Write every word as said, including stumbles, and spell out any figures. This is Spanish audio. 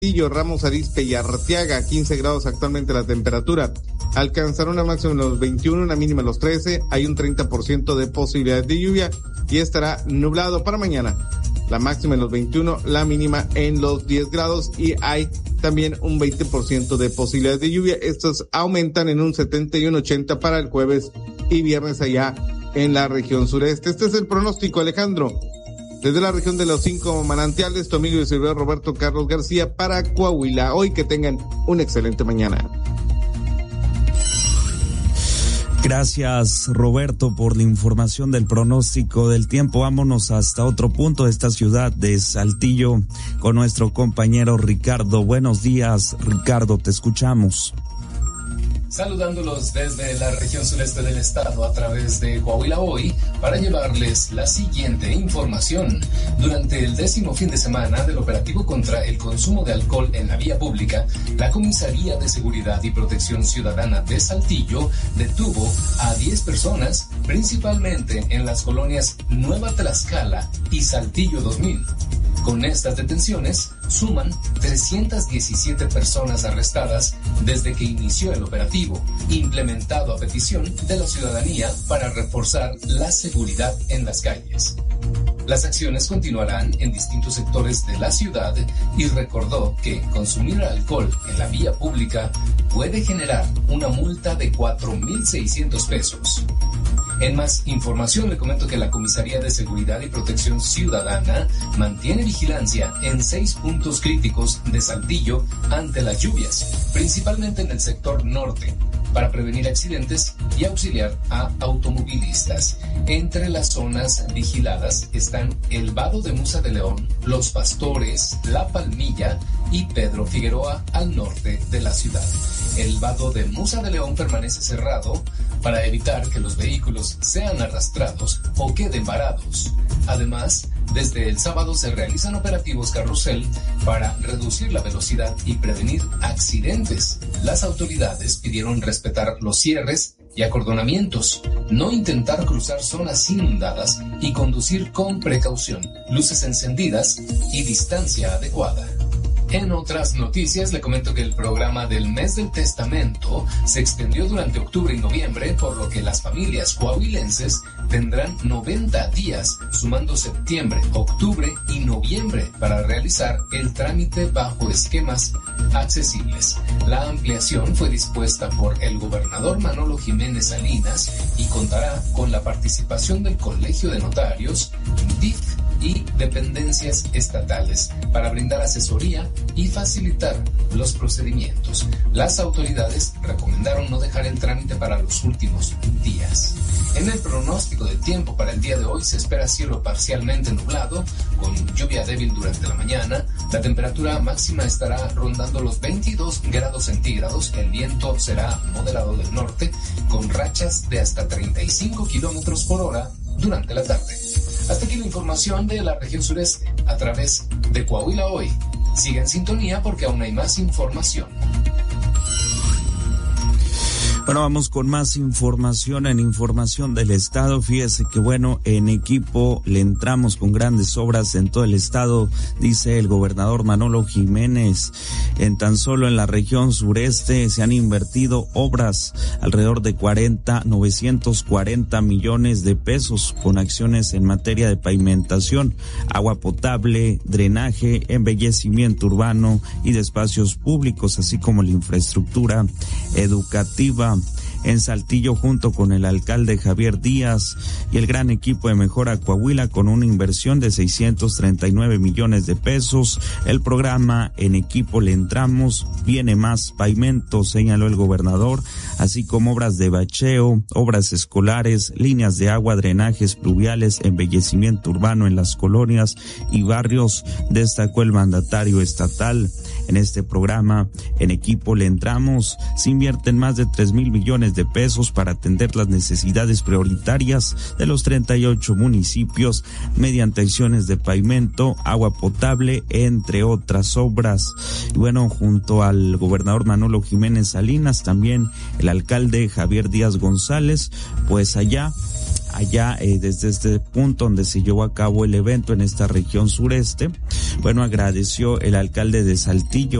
Ramos Arizpe y Arteaga, quince grados actualmente la temperatura. Alcanzará una máxima en los veintiuno, una mínima en los trece. Hay un treinta por ciento de posibilidad de lluvia y estará nublado para mañana. La máxima en los veintiuno, la mínima en los diez grados y hay también un veinte por ciento de posibilidad de lluvia. Estos aumentan en un setenta y un ochenta para el jueves y viernes allá en la región sureste. Este es el pronóstico, Alejandro. Desde la región de los cinco manantiales, tu amigo y servidor Roberto Carlos García para Coahuila. Hoy que tengan una excelente mañana. Gracias, Roberto, por la información del pronóstico del tiempo. Vámonos hasta otro punto de esta ciudad de Saltillo con nuestro compañero Ricardo. Buenos días, Ricardo, te escuchamos. Saludándolos desde la región sureste del estado a través de Coahuila Hoy para llevarles la siguiente información. Durante el décimo fin de semana del operativo contra el consumo de alcohol en la vía pública, la Comisaría de Seguridad y Protección Ciudadana de Saltillo detuvo a diez personas, principalmente en las colonias Nueva Tlaxcala y Saltillo dos mil. Con estas detenciones, suman trescientas diecisiete personas arrestadas desde que inició el operativo, implementado a petición de la ciudadanía para reforzar la seguridad en las calles. Las acciones continuarán en distintos sectores de la ciudad y recordó que consumir alcohol en la vía pública puede generar una multa de cuatro mil seiscientos pesos. En más información le comento que la Comisaría de Seguridad y Protección Ciudadana mantiene vigilancia en seis puntos críticos de Saltillo ante las lluvias, principalmente en el sector norte, para prevenir accidentes y auxiliar a automovilistas. Entre las zonas vigiladas están el Vado de Muza de León, Los Pastores, La Palmilla y Pedro Figueroa al norte de la ciudad. El Vado de Muza de León permanece cerrado para evitar que los vehículos sean arrastrados o queden varados. Además, desde el sábado se realizan operativos carrusel para reducir la velocidad y prevenir accidentes. Las autoridades pidieron respetar los cierres y acordonamientos, no intentar cruzar zonas inundadas y conducir con precaución, luces encendidas y distancia adecuada. En otras noticias, le comento que el programa del Mes del Testamento se extendió durante octubre y noviembre, por lo que las familias coahuilenses tendrán noventa días, sumando septiembre, octubre y noviembre, para realizar el trámite bajo esquemas accesibles. La ampliación fue dispuesta por el gobernador Manolo Jiménez Salinas y contará con la participación del Colegio de Notarios, D I F y dependencias estatales para brindar asesoría y facilitar los procedimientos. Las autoridades recomendaron no dejar el trámite para los últimos días. En el pronóstico del tiempo para el día de hoy se espera cielo parcialmente nublado, con lluvia débil durante la mañana. La temperatura máxima estará rondando los veintidós grados centígrados. El viento será moderado del norte, con rachas de hasta treinta y cinco kilómetros por hora durante la tarde. Hasta aquí la información de la región sureste a través de Coahuila Hoy. Siga en sintonía porque aún hay más información. Bueno, vamos con más información en información del estado. Fíjese que bueno, en equipo le entramos con grandes obras en todo el estado, dice el gobernador Manolo Jiménez. En tan solo en la región sureste se han invertido obras alrededor de cuarenta, novecientos cuarenta millones de pesos con acciones en materia de pavimentación, agua potable, drenaje, embellecimiento urbano y de espacios públicos, así como la infraestructura educativa. En Saltillo, junto con el alcalde Javier Díaz y el gran equipo de Mejora Coahuila, con una inversión de seiscientos treinta y nueve millones de pesos. El programa En Equipo Le Entramos, viene más pavimento, señaló el gobernador, así como obras de bacheo, obras escolares, líneas de agua, drenajes pluviales, embellecimiento urbano en las colonias y barrios, destacó el mandatario estatal. En este programa, En Equipo Le Entramos, se invierten más de tres mil millones de pesos para atender las necesidades prioritarias de los treinta y ocho municipios mediante acciones de pavimento, agua potable, entre otras obras. Y bueno, junto al gobernador Manolo Jiménez Salinas, también el alcalde Javier Díaz González, pues allá Allá, eh, desde este punto donde se llevó a cabo el evento en esta región sureste, Bueno, agradeció el alcalde de Saltillo